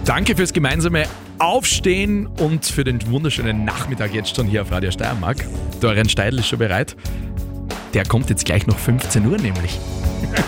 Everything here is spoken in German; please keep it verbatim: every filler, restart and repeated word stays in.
Danke fürs gemeinsame Aufstehen und für den wunderschönen Nachmittag jetzt schon hier auf Radio Steiermark. Dorian Steidl ist schon bereit. Der kommt jetzt gleich noch fünfzehn Uhr nämlich.